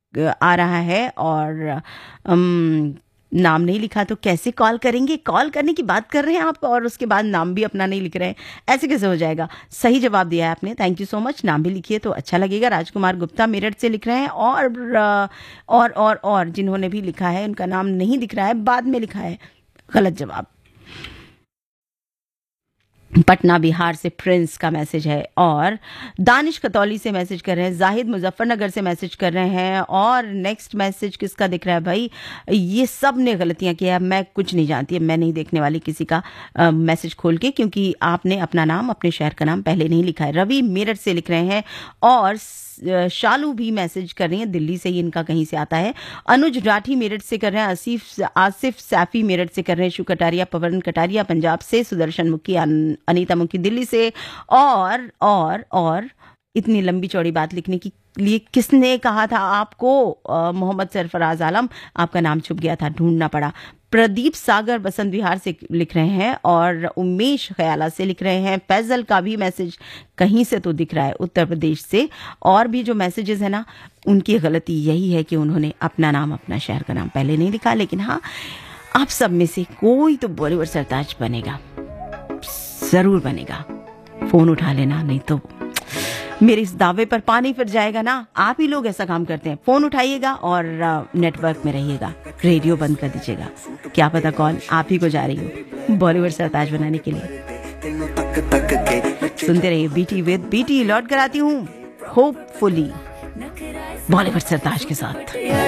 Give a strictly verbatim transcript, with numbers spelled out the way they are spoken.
आ रहा है और um, नाम नहीं लिखा तो कैसे कॉल करेंगे? कॉल करने की बात कर रहे हैं आप और उसके बाद नाम भी अपना नहीं लिख रहे हैं, ऐसे कैसे हो जाएगा? सही जवाब दिया है आपने, थैंक यू सो मच। नाम भी लिखिए तो अच्छा लगेगा। राजकुमार गुप्ता मेरठ से लिख रहे हैं और और और और जिन्होंने भी लिखा है उनका नाम नहीं दिख रहा है, बाद में लिखा है, गलत जवाब। पटना बिहार से प्रिंस का मैसेज है और दानिश खतौली से मैसेज कर रहे हैं, जाहिद मुजफ्फरनगर से मैसेज कर रहे हैं और नेक्स्ट मैसेज किसका दिख रहा है भाई? ये सब ने गलतियां किया है, मैं कुछ नहीं जानती, मैं नहीं देखने वाली किसी का आ, मैसेज खोल के, क्योंकि आपने अपना नाम अपने शहर का नाम पहले नहीं लिखा है। रवि मेरठ से लिख रहे हैं और शालू भी मैसेज कर रही हैं, दिल्ली से ही इनका कहीं से आता है। अनुज राठी मेरठ से कर रहे हैं, आसिफ आसिफ सैफी मेरठ से कर रहे हैं, शु कटारिया पवन कटारिया पंजाब से, सुदर्शन मुखी अनीता मुखी दिल्ली से और और और इतनी लंबी चौड़ी बात लिखने के लिए किसने कहा था आपको? मोहम्मद सरफराज आलम, आपका नाम छुप गया था, ढूंढना पड़ा। प्रदीप सागर बसंत विहार से लिख रहे हैं और उमेश खयाला से लिख रहे हैं। फैजल का भी मैसेज कहीं से तो दिख रहा है, उत्तर प्रदेश से। और भी जो मैसेजेस है ना, उनकी गलती यही है कि उन्होंने अपना नाम अपना शहर का नाम पहले नहीं लिखा। लेकिन हाँ, आप सब में से कोई तो बॉलीवुड सरताज बनेगा, जरूर बनेगा। फोन उठा लेना, नहीं तो मेरे इस दावे पर पानी फिर जाएगा ना। आप ही लोग ऐसा काम करते हैं, फोन उठाइएगा और नेटवर्क में रहिएगा, रेडियो बंद कर दीजिएगा। क्या पता कॉल आप ही को जा रही हो बॉलीवुड सरताज बनाने के लिए। सुनते रहिए बीटी विद बीटी। लौट कर आती हूँ होपफुली बॉलीवुड सरताज के साथ।